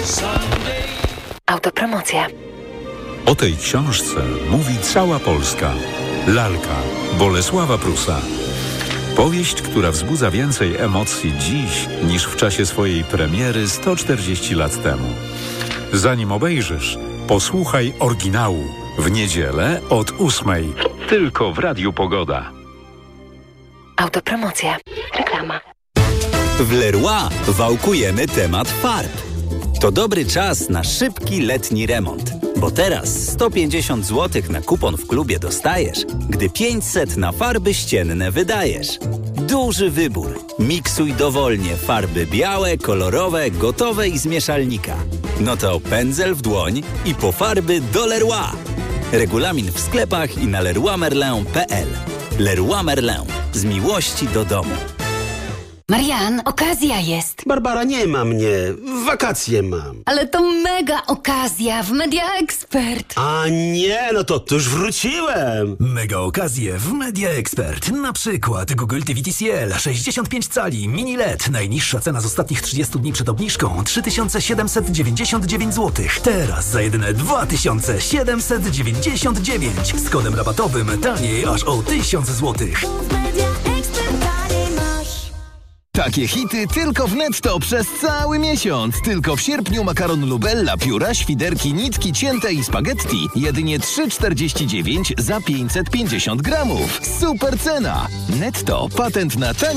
Autopromocja. O tej książce mówi cała Polska. Lalka Bolesława Prusa. Powieść, która wzbudza więcej emocji dziś niż w czasie swojej premiery 140 lat temu. Zanim obejrzysz, posłuchaj oryginału w niedzielę od 8:00. Tylko w Radiu Pogoda. Autopromocja. Reklama. W Leroy wałkujemy temat farb. To dobry czas na szybki letni remont, bo teraz 150 zł na kupon w klubie dostajesz, gdy 500 na farby ścienne wydajesz. Duży wybór. Miksuj dowolnie farby białe, kolorowe, gotowe i z mieszalnika. No to pędzel w dłoń i po farby do Leroy. Regulamin w sklepach i na leroymerlin.pl. Leroy Merlin. Z miłości do domu. Marian, okazja jest. Barbara, nie ma mnie. Wakacje mam. Ale to mega okazja w Media Expert. A nie, no to już wróciłem. Mega okazje w Media Expert. Na przykład Google TV TCL 65 cali mini LED. Najniższa cena z ostatnich 30 dni przed obniżką 3799 zł. Teraz za jedyne 2799. Z kodem rabatowym taniej aż o 1000 zł. Takie hity tylko w Netto przez cały miesiąc. Tylko w sierpniu makaron Lubella, pióra, świderki, nitki cięte i spaghetti. Jedynie 3,49 za 550 gramów. Super cena! Netto. Patent na tanie